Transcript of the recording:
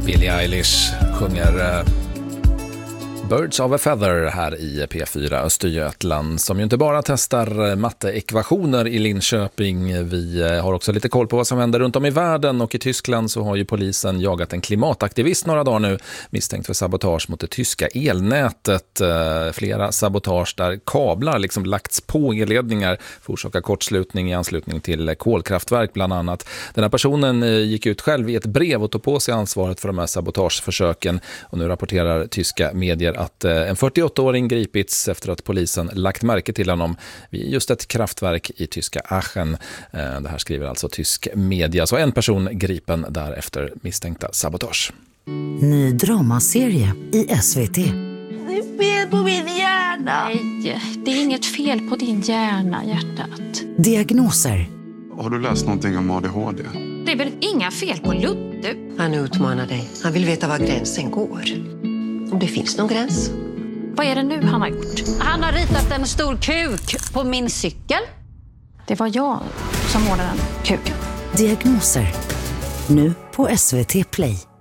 Billie Eilish sjunger Birds of a Feather här i P4 Östergötland, som ju inte bara testar matteekvationer i Linköping. Vi har också lite koll på vad som händer runt om i världen, och i Tyskland så har ju polisen jagat en klimataktivist några dagar nu, misstänkt för sabotage mot det tyska elnätet. Flera sabotage där kablar liksom lagts på elledningar för orsaka kortslutning i anslutning till kolkraftverk bland annat. Den här personen gick ut själv i ett brev och tog på sig ansvaret för de här sabotageförsöken, och nu rapporterar tyska medier att en 48-åring gripits efter att polisen lagt märke till honom vid just ett kraftverk i tyska Aachen. Det här skriver alltså tysk media. Så en person gripen där efter misstänkta sabotage. Ny dramaserie i SVT. Det är fel på min hjärna. Nej, det är inget fel på din hjärna, hjärtat. Diagnoser. Har du läst någonting om ADHD? Det är väl inga fel på Ludde? Han utmanar dig. Han vill veta var gränsen går. Om det finns någon gräns. Vad är det nu han har gjort? Han har ritat en stor kuk på min cykel. Det var jag som målade den kuken. Diagnoser. Nu på SVT Play.